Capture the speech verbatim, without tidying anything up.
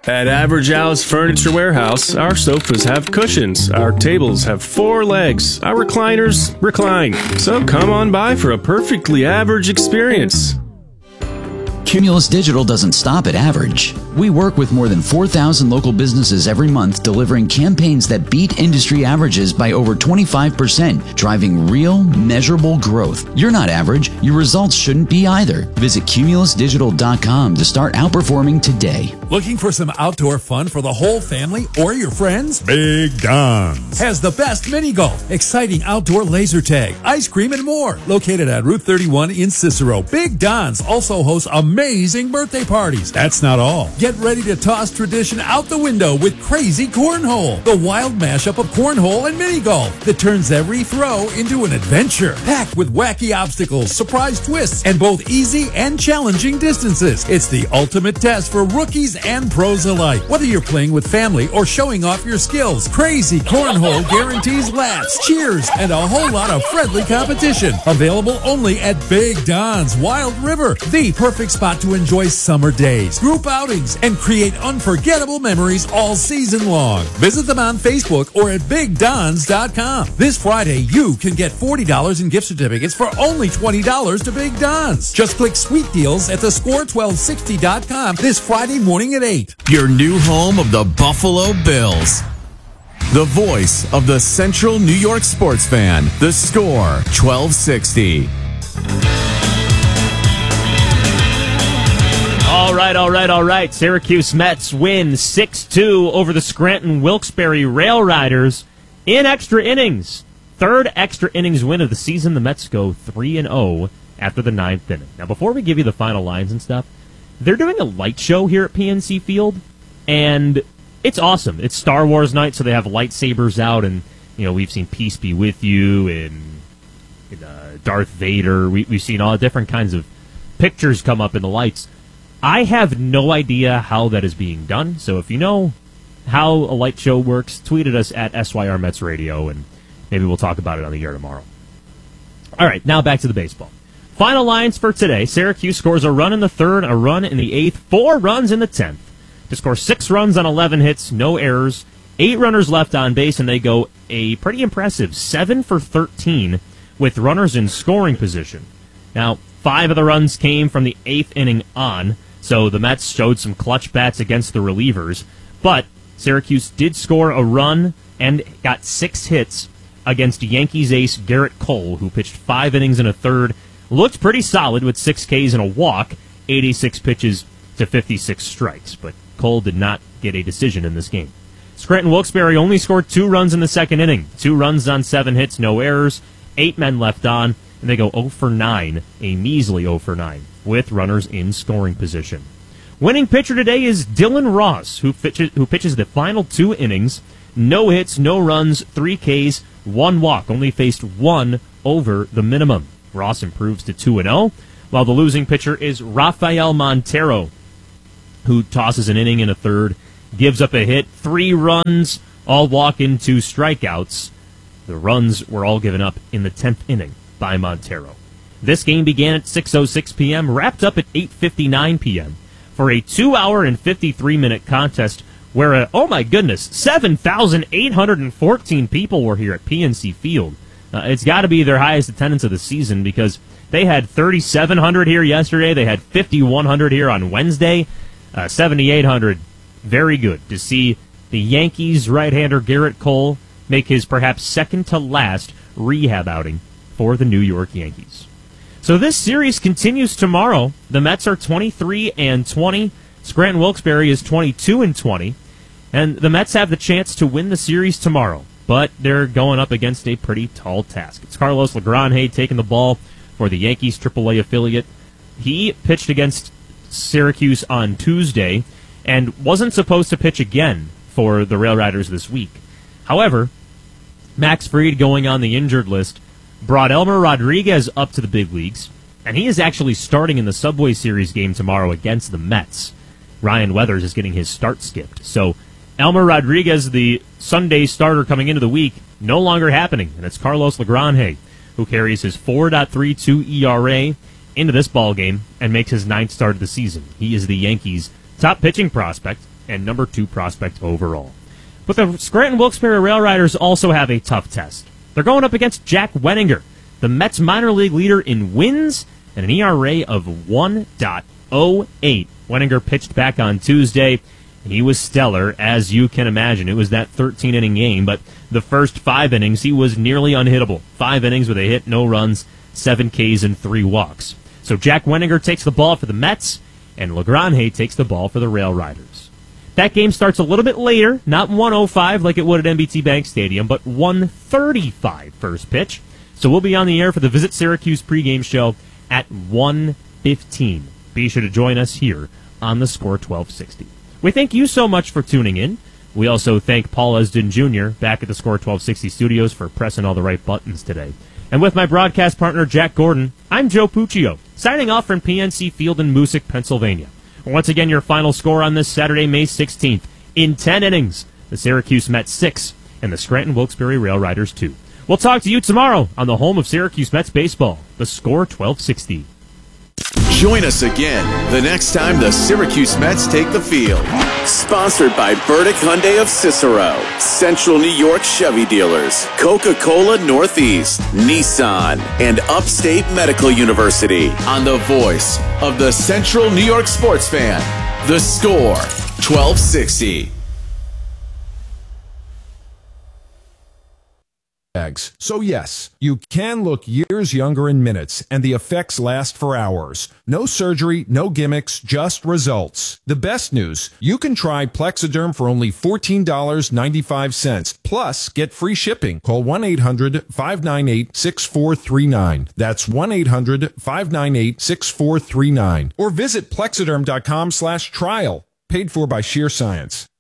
At Average Al's Furniture Warehouse, our sofas have cushions, our tables have four legs, our recliners recline. So come on by for a perfectly average experience. Cumulus Digital doesn't stop at average. We work with more than four thousand local businesses every month, delivering campaigns that beat industry averages by over twenty-five percent, driving real, measurable growth. You're not average. Your results shouldn't be either. Visit cumulus digital dot com to start outperforming today. Looking for some outdoor fun for the whole family or your friends? Big Don's has the best mini golf, exciting outdoor laser tag, ice cream, and more. Located at Route thirty-one in Cicero, Big Don's also hosts amazing birthday parties. That's not all. Get ready to toss tradition out the window with Crazy Cornhole, the wild mashup of cornhole and mini golf that turns every throw into an adventure. Packed with wacky obstacles, surprise twists, and both easy and challenging distances. It's the ultimate test for rookies and pros alike. Whether you're playing with family or showing off your skills, Crazy Cornhole guarantees laughs, cheers, and a whole lot of friendly competition. Available only at Big Don's Wild River, the perfect spot to enjoy summer days, group outings, and create unforgettable memories all season long. Visit them on Facebook or at big dons dot com. This Friday, you can get forty dollars in gift certificates for only twenty dollars to Big Don's. Just click Sweet Deals at the score twelve sixty dot com this Friday morning at eight. Your new home of the Buffalo Bills. The voice of the Central New York sports fan. The Score twelve sixty. All right, all right, all right. Syracuse Mets win six two over the Scranton Wilkes-Barre Rail Riders in extra innings. Third extra innings win of the season. The Mets go three and oh after the ninth inning. Now, before we give you the final lines and stuff, they're doing a light show here at P N C Field, and it's awesome. It's Star Wars night, so they have lightsabers out, and you know we've seen Peace Be With You and, and uh, Darth Vader. We, we've seen all different kinds of pictures come up in the lights. I have no idea how that is being done, so if you know how a light show works, tweet at us at S Y R Mets Radio, and maybe we'll talk about it on the air tomorrow. All right, now back to the baseball. Final lines for today. Syracuse scores a run in the third, a run in the eighth, four runs in the tenth. To score six runs on eleven hits, no errors, eight runners left on base, and they go a pretty impressive seven for thirteen with runners in scoring position. Now, five of the runs came from the eighth inning on, so the Mets showed some clutch bats against the relievers, but Syracuse did score a run and got six hits against Yankees ace Garrett Cole, who pitched five innings and a third, looked pretty solid with six Ks and a walk, eighty-six pitches to fifty-six strikes, but Cole did not get a decision in this game. Scranton Wilkes-Barre only scored two runs in the second inning, two runs on seven hits, no errors, eight men left on, and they go oh for nine, a measly oh for nine, with runners in scoring position. Winning pitcher today is Dylan Ross, who pitches, who pitches the final two innings. No hits, no runs, three Ks, one walk. Only faced one over the minimum. Ross improves to two and oh, while the losing pitcher is Rafael Montero, who tosses an inning and a third, gives up a hit, three runs, all walk in two strikeouts. The runs were all given up in the tenth inning by Montero. This game began at six oh six p.m., wrapped up at eight fifty-nine p.m. for a two hour and fifty-three minute contest where, uh, oh my goodness, seven thousand eight hundred fourteen people were here at P N C Field. Uh, it's got to be their highest attendance of the season because they had thirty-seven hundred here yesterday. They had fifty-one hundred here on Wednesday, uh, seventy-eight hundred. Very good to see the Yankees right-hander Garrett Cole make his perhaps second to last rehab outing for the New York Yankees. So this series continues tomorrow. The Mets are twenty-three and twenty. Scranton Wilkes-Barre is twenty-two and twenty. And the Mets have the chance to win the series tomorrow, but they're going up against a pretty tall task. It's Carlos Legrand taking the ball for the Yankees triple A affiliate. He pitched against Syracuse on Tuesday and wasn't supposed to pitch again for the Rail Riders this week. However, Max Fried, going on the injured list, brought Elmer Rodriguez up to the big leagues, and he is actually starting in the Subway Series game tomorrow against the Mets. Ryan Weathers is getting his start skipped. So Elmer Rodriguez, the Sunday starter coming into the week, no longer happening, and it's Carlos Legrand who carries his four point three two E R A into this ballgame and makes his ninth start of the season. He is the Yankees' top pitching prospect, and number two prospect overall. But the Scranton Wilkes-Barre Rail Riders also have a tough test. They're going up against Jack Wenninger, the Mets minor league leader in wins and an E R A of one point oh eight. Wenninger pitched back on Tuesday, and he was stellar, as you can imagine. It was that thirteen-inning game, but the first five innings, he was nearly unhittable. Five innings with a hit, no runs, seven Ks, and three walks. So Jack Wenninger takes the ball for the Mets, and LaGrange takes the ball for the Rail Riders. That game starts a little bit later, not one oh five like it would at M B T Bank Stadium, but one thirty-five first pitch. So we'll be on the air for the Visit Syracuse pregame show at one fifteen. Be sure to join us here on the Score twelve sixty. We thank you so much for tuning in. We also thank Paul Esden Junior back at the Score twelve sixty studios for pressing all the right buttons today. And with my broadcast partner, Jack Gordon, I'm Joe Puccio, signing off from P N C Field in Moosic, Pennsylvania. Once again, your final score on this Saturday, May sixteenth. In ten innings, the Syracuse Mets six and the Scranton Wilkes-Barre Rail Riders two. We'll talk to you tomorrow on the home of Syracuse Mets baseball, the Score twelve sixty. Join us again the next time the Syracuse Mets take the field. Sponsored by Burdick Hyundai of Cicero, Central New York Chevy Dealers, Coca-Cola Northeast, Nissan, and Upstate Medical University. On the voice of the Central New York sports fan, The Score twelve sixty. So yes, you can look years younger in minutes, and the effects last for hours. No surgery, no gimmicks, just results. The best news, you can try Plexiderm for only fourteen dollars and ninety-five cents, plus get free shipping. Call one eight hundred, five nine eight, six four three nine. That's one eight hundred, five nine eight, six four three nine. Or visit plexiderm dot com slash trial. Paid for by Sheer Science.